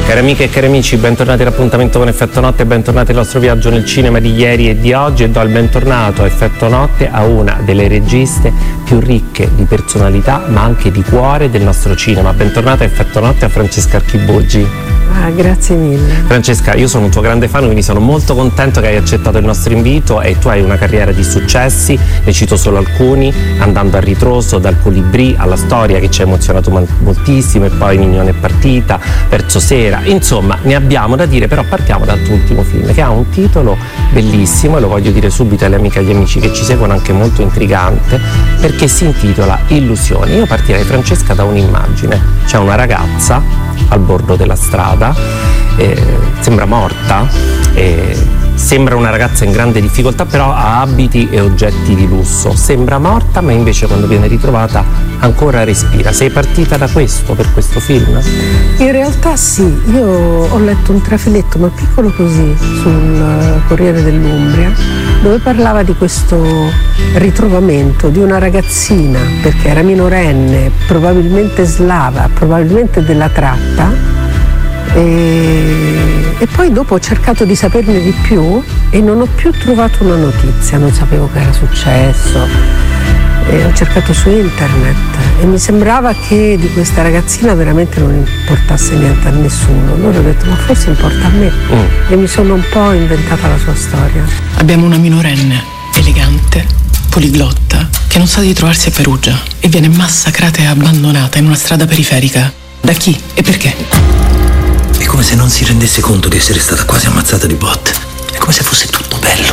Cari amiche e cari amici, bentornati all'appuntamento con Effetto Notte e bentornati al nostro viaggio nel cinema di ieri e di oggi, e do il bentornato a Effetto Notte a una delle registe più ricche di personalità ma anche di cuore del nostro cinema. Bentornata a Effetto Notte a Francesca Archibugi. Grazie mille. Francesca, io sono un tuo grande fan, quindi sono molto contento che hai accettato il nostro invito, e tu hai una carriera di successi, ne cito solo alcuni, andando a ritroso dal Colibrì alla Storia, che ci ha emozionato moltissimo, e poi Mignone è partita, Verso sera, insomma ne abbiamo da dire. Però partiamo dal tuo ultimo film, che ha un titolo bellissimo, e lo voglio dire subito alle amiche e agli amici che ci seguono, anche molto intrigante, perché si intitola Illusioni. Io partirei, Francesca, da un'immagine. C'è una ragazza al bordo della strada, sembra morta, sembra una ragazza in grande difficoltà, però ha abiti e oggetti di lusso. Sembra morta, ma invece quando viene ritrovata ancora respira. Sei partita da questo, per questo film? In realtà sì, io ho letto un trafiletto, ma piccolo così, sul Corriere dell'Umbria, dove parlava di questo ritrovamento di una ragazzina, perché era minorenne, probabilmente slava, probabilmente della tratta, e poi dopo ho cercato di saperne di più e non ho più trovato una notizia, non sapevo che era successo, ho cercato su internet e mi sembrava che di questa ragazzina veramente non importasse niente a nessuno. Allora ho detto, ma forse importa a me, e mi sono un po' inventata la sua storia. Abbiamo una minorenne, elegante, poliglotta, che non sa di trovarsi a Perugia e viene massacrata e abbandonata in una strada periferica. Da chi e perché? È come se non si rendesse conto di essere stata quasi ammazzata di botte. È come se fosse tutto bello.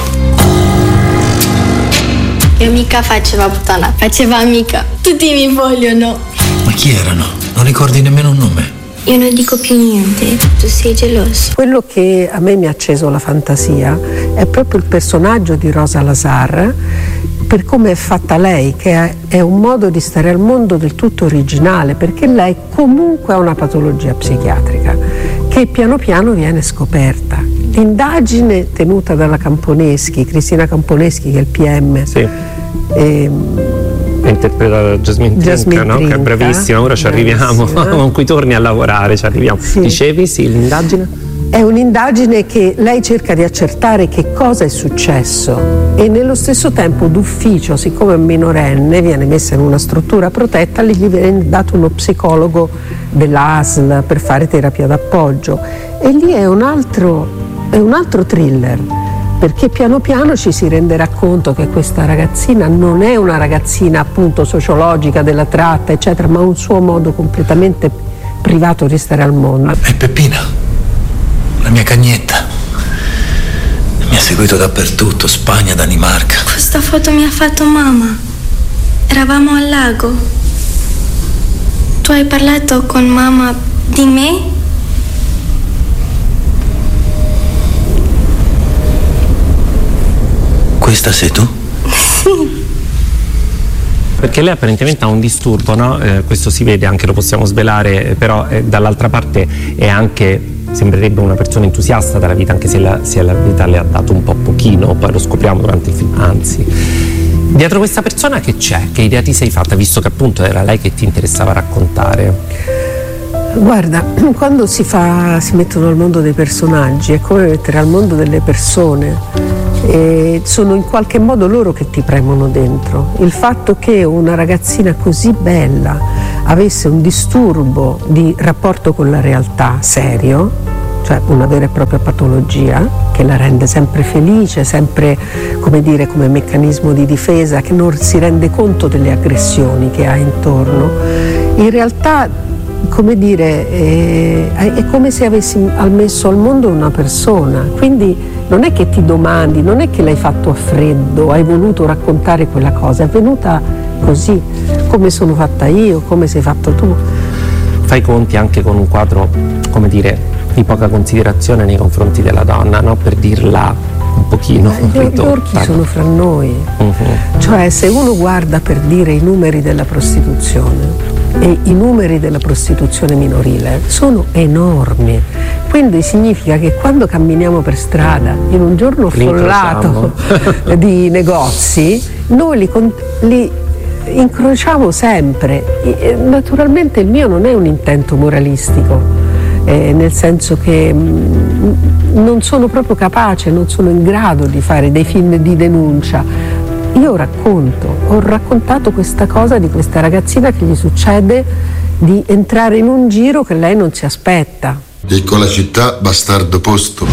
Io mica faceva puttana, faceva amica. Tutti mi vogliono. Ma chi erano? Non ricordi nemmeno un nome? Io non dico più niente, tu sei geloso. Quello che a me mi ha acceso la fantasia è proprio il personaggio di Rosa Lazar, per come è fatta lei, che è un modo di stare al mondo del tutto originale, perché lei comunque ha una patologia psichiatrica che piano piano viene scoperta. L'indagine tenuta dalla Camponeschi, Cristina Camponeschi, che è il PM, sì, interpretata da Jasmine Trinca, no? Che è bravissima, ora ci arriviamo, con cui torni a lavorare, ci arriviamo. Sì. Dicevi, sì, l'indagine? È un'indagine che lei cerca di accertare che cosa è successo, e nello stesso tempo d'ufficio, siccome è minorenne, viene messa in una struttura protetta, gli viene dato uno psicologo dell'ASL per fare terapia d'appoggio, e lì è un altro thriller, perché piano piano ci si renderà conto che questa ragazzina non è una ragazzina appunto sociologica della tratta eccetera, ma un suo modo completamente privato di stare al mondo. È Peppina, la mia cagnetta. Mi ha seguito dappertutto, Spagna, Danimarca. Questa foto mi ha fatto mamma. Eravamo al lago. Tu hai parlato con mamma di me? Questa sei tu? Sì. Perché lei apparentemente ha un disturbo, no? Questo si vede, anche lo possiamo svelare, però dall'altra parte è anche, sembrerebbe una persona entusiasta della vita, anche se la vita le ha dato un po' pochino, poi lo scopriamo durante il film. Anzi, dietro questa persona che c'è? Che idea ti sei fatta, visto che appunto era lei che ti interessava raccontare? Guarda, quando si mettono al mondo dei personaggi è come mettere al mondo delle persone, e sono in qualche modo loro che ti premono dentro. Il fatto che una ragazzina così bella avesse un disturbo di rapporto con la realtà serio, cioè una vera e propria patologia che la rende sempre felice, sempre, come dire, come meccanismo di difesa, che non si rende conto delle aggressioni che ha intorno, in realtà, come dire, è come se avessi messo al mondo una persona. Quindi non è che ti domandi, non è che l'hai fatto a freddo, hai voluto raccontare quella cosa, è venuta così, come sono fatta io, come sei fatto tu. Fai i conti anche con un quadro, come dire, di poca considerazione nei confronti della donna, no? Per dirla un pochino gli orchi sono fra noi. Cioè, se uno guarda, per dire, i numeri della prostituzione, e i numeri della prostituzione minorile sono enormi, quindi significa che quando camminiamo per strada in un giorno affollato di negozi, noi li incrociamo sempre. Naturalmente il mio non è un intento moralistico, nel senso che non sono proprio capace, non sono in grado di fare dei film di denuncia. Io ho raccontato questa cosa di questa ragazzina che gli succede di entrare in un giro che lei non si aspetta. Piccola città, bastardo posto.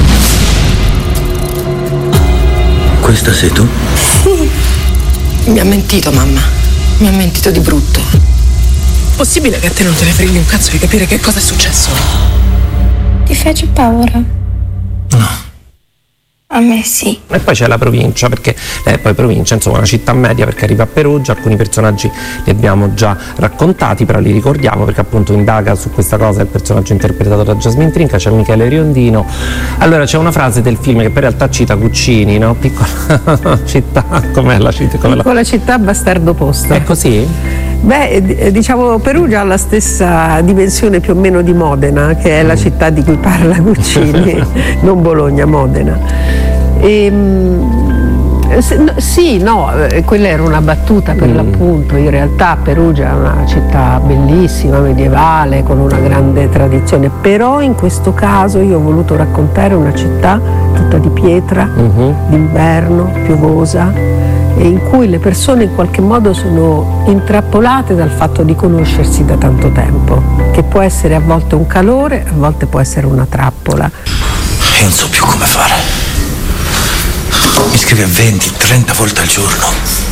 Questa sei tu? Sì. Mi ha mentito, mamma. Mi ha mentito di brutto. Possibile che a te non te ne freghi un cazzo di capire che cosa è successo? Ti fece paura? No. A me sì. E poi c'è la provincia, perché poi provincia, insomma, una città media, perché arriva a Perugia. Alcuni personaggi li abbiamo già raccontati, però li ricordiamo perché appunto indaga su questa cosa il personaggio interpretato da Jasmine Trinca, c'è Michele Riondino. Allora c'è una frase del film che poi in realtà cita Guccini, no? Piccola città, com'è la città? Piccola città, bastardo posto. È così? Beh, diciamo Perugia ha la stessa dimensione più o meno di Modena, che è la città di cui parla Guccini, non Bologna, Modena. Quella era una battuta per l'appunto. In realtà Perugia è una città bellissima, medievale, con una grande tradizione, però in questo caso io ho voluto raccontare una città tutta di pietra, d'inverno, piovosa, e in cui le persone in qualche modo sono intrappolate dal fatto di conoscersi da tanto tempo, che può essere a volte un calore, a volte può essere una trappola. Io non so più come fare. Mi scrive 20-30 volte al giorno.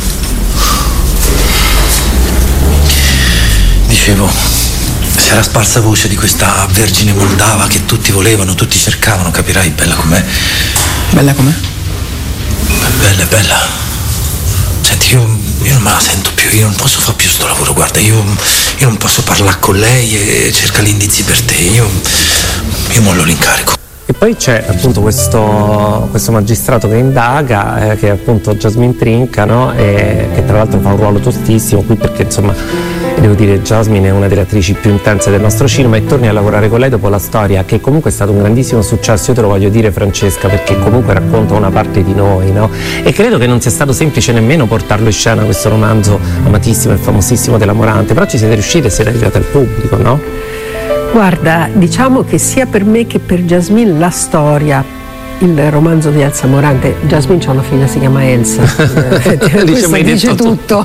Dicevo, se era sparsa voce di questa vergine moldava che tutti volevano, tutti cercavano, capirai, bella com'è. Bella com'è? Bella, bella. Senti, io non me la sento più, io non posso fare più sto lavoro, guarda, io non posso parlare con lei e cerca gli indizi per te, io mollo l'incarico. E poi c'è appunto questo magistrato che indaga, che è appunto Jasmine Trinca, no? Che tra l'altro fa un ruolo tostissimo qui, perché insomma devo dire Jasmine è una delle attrici più intense del nostro cinema, e torni a lavorare con lei dopo La Storia, che comunque è stato un grandissimo successo. Io te lo voglio dire, Francesca, perché comunque racconta una parte di noi, no? E credo che non sia stato semplice nemmeno portarlo in scena, questo romanzo amatissimo e famosissimo della Morante, però ci siete riusciti e siete arrivati al pubblico, no? Guarda, diciamo che sia per me che per Jasmine La Storia, il romanzo di Elsa Morante, Jasmine c'ha una figlia, si chiama Elsa, questo dice tutto.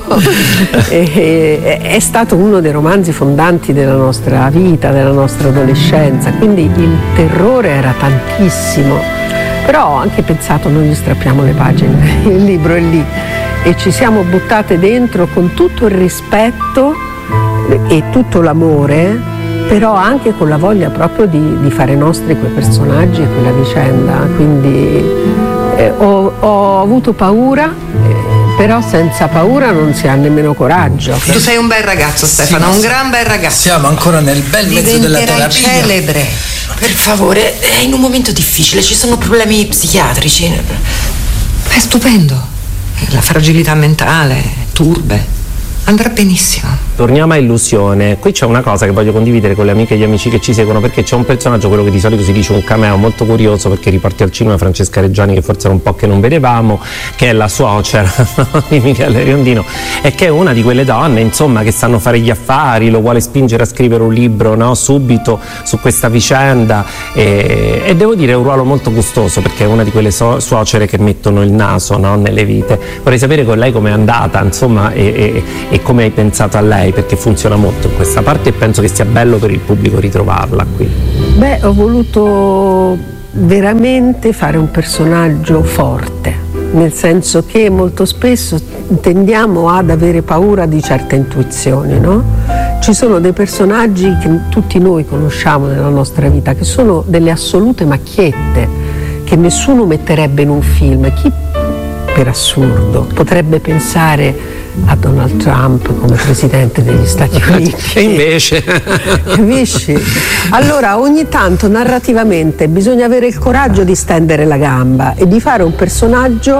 È stato uno dei romanzi fondanti della nostra vita, della nostra adolescenza, quindi il terrore era tantissimo, però ho anche pensato, non gli strappiamo le pagine, il libro è lì, e ci siamo buttate dentro con tutto il rispetto e tutto l'amore, però anche con la voglia proprio di fare nostri quei personaggi e quella vicenda. Quindi ho avuto paura, però senza paura non si ha nemmeno coraggio. Tu sei un bel ragazzo, Stefano, un gran bel ragazzo. Siamo ancora nel bel mezzo della terapia. Celebre. Per favore, è in un momento difficile, ci sono problemi psichiatrici. È stupendo. La fragilità mentale, turbe. Andrà benissimo. Torniamo a Illusione. Qui c'è una cosa che voglio condividere con le amiche e gli amici che ci seguono, perché c'è un personaggio, quello che di solito si dice un cameo, molto curioso, perché riporti al cinema Francesca Reggiani, che forse era un po' che non vedevamo, che è la suocera di Michele Riondino, e che è una di quelle donne, insomma, che sanno fare gli affari, lo vuole spingere a scrivere un libro, no? Subito su questa vicenda, e devo dire è un ruolo molto gustoso, perché è una di quelle suocere che mettono il naso, no? Nelle vite. Vorrei sapere con lei com'è andata, insomma, e come hai pensato a lei, perché funziona molto in questa parte, e penso che sia bello per il pubblico ritrovarla qui. Beh, ho voluto veramente fare un personaggio forte, nel senso che molto spesso tendiamo ad avere paura di certe intuizioni, no? Ci sono dei personaggi che tutti noi conosciamo nella nostra vita, che sono delle assolute macchiette, che nessuno metterebbe in un film. Chi, per assurdo, potrebbe pensare a Donald Trump come presidente degli Stati Uniti? E invece? Capisci? Allora, ogni tanto narrativamente bisogna avere il coraggio di stendere la gamba e di fare un personaggio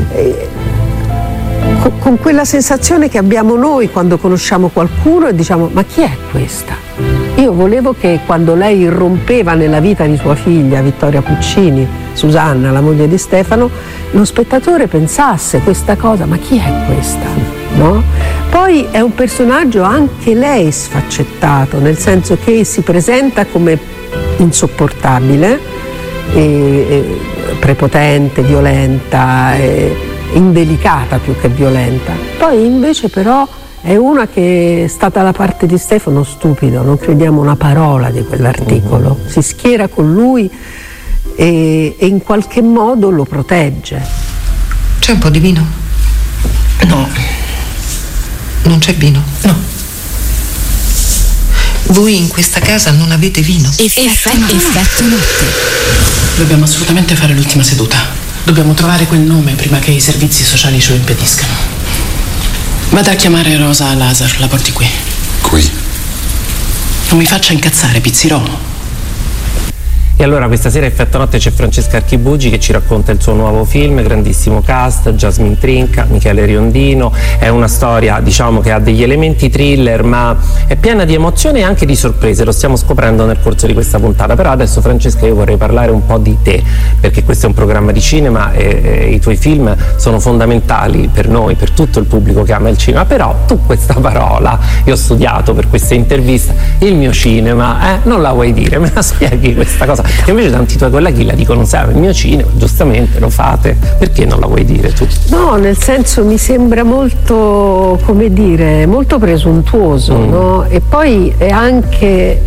con quella sensazione che abbiamo noi quando conosciamo qualcuno e diciamo: ma chi è questa? Io volevo che quando lei irrompeva nella vita di sua figlia Vittoria Puccini, Susanna, la moglie di Stefano, lo spettatore pensasse questa cosa: ma chi è questa? No? Poi è un personaggio anche lei sfaccettato, nel senso che si presenta come insopportabile, prepotente, violenta, indelicata più che violenta. Poi invece però è una che sta dalla parte di Stefano, stupido, non crediamo una parola di quell'articolo, si schiera con lui e in qualche modo lo protegge. C'è un po' di vino? No. Non c'è vino? No. Voi in questa casa non avete vino? Effetto notte. Dobbiamo assolutamente fare l'ultima seduta. Dobbiamo trovare quel nome prima che i servizi sociali ce lo impediscano. Vada a chiamare Rosa Lazar, la porti qui. Qui? Non mi faccia incazzare, pizzirò. E allora questa sera a Effetto Notte c'è Francesca Archibugi che ci racconta il suo nuovo film, grandissimo cast, Jasmine Trinca, Michele Riondino. È una storia, diciamo, che ha degli elementi thriller, ma è piena di emozioni e anche di sorprese, lo stiamo scoprendo nel corso di questa puntata. Però adesso, Francesca, io vorrei parlare un po' di te, perché questo è un programma di cinema e i tuoi film sono fondamentali per noi, per tutto il pubblico che ama il cinema. Però tu questa parola, io ho studiato per questa intervista, il mio cinema, non la vuoi dire? Me la spieghi questa cosa? E invece tanti tuoi colleghi la dicono sempre, il mio cinema, giustamente lo fate, perché non la vuoi dire tu? No, nel senso mi sembra molto, come dire, molto presuntuoso, no? E poi è anche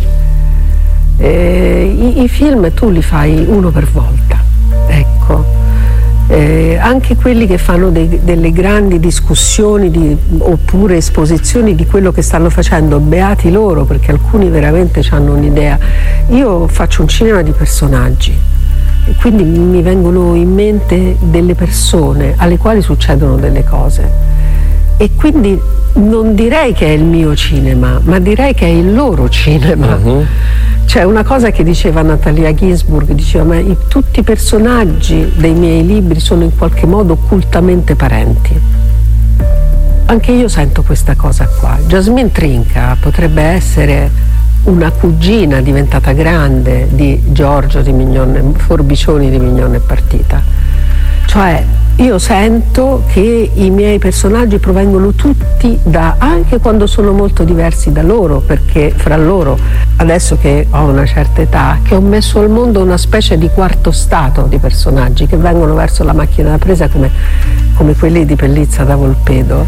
i film tu li fai uno per volta, ecco. Anche quelli che fanno delle grandi discussioni oppure esposizioni di quello che stanno facendo, beati loro, perché alcuni veramente hanno un'idea. Io faccio un cinema di personaggi e quindi mi vengono in mente delle persone alle quali succedono delle cose e quindi non direi che è il mio cinema, ma direi che è il loro cinema. C'è una cosa che diceva Natalia Ginzburg, diceva ma tutti i personaggi dei miei libri sono in qualche modo occultamente parenti. Anche io sento questa cosa qua. Jasmine Trinca potrebbe essere una cugina diventata grande di Giorgio di Mignone, Forbicioni di Mignone Partita. Cioè io sento che i miei personaggi provengono tutti anche quando sono molto diversi da loro, perché fra loro, adesso che ho una certa età, che ho messo al mondo una specie di quarto stato di personaggi che vengono verso la macchina da presa come quelli di Pellizza da Volpedo.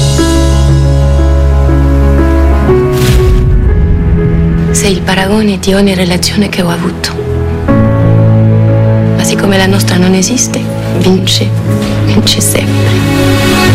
Se il paragone di ogni relazione che ho avuto, ma siccome la nostra non esiste, vince sempre.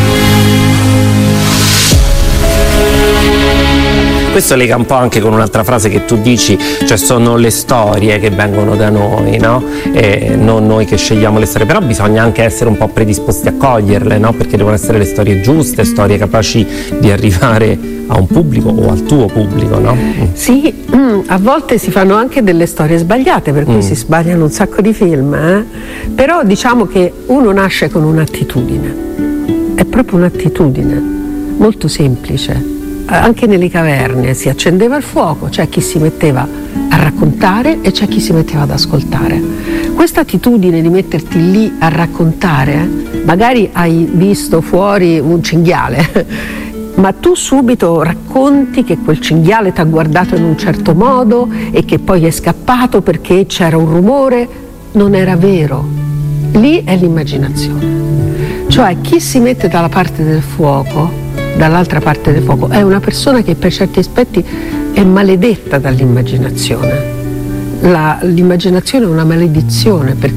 Questo lega un po' anche con un'altra frase che tu dici, cioè sono le storie che vengono da noi, no? E non noi che scegliamo le storie, però bisogna anche essere un po' predisposti a coglierle, no? Perché devono essere le storie giuste, storie capaci di arrivare a un pubblico o al tuo pubblico, no? Sì, a volte si fanno anche delle storie sbagliate, per cui si sbagliano un sacco di film, però diciamo che uno nasce con un'attitudine, è proprio un'attitudine molto semplice. Anche nelle caverne si accendeva il fuoco, c'è chi si metteva a raccontare e c'è chi si metteva ad ascoltare. Questa attitudine di metterti lì a raccontare, magari hai visto fuori un cinghiale, ma tu subito racconti che quel cinghiale ti ha guardato in un certo modo e che poi è scappato perché c'era un rumore. Non era vero. Lì è l'immaginazione. Cioè chi si mette dalla parte del fuoco, dall'altra parte del fuoco, è una persona che per certi aspetti è maledetta dall'immaginazione. L'immaginazione è una maledizione, perché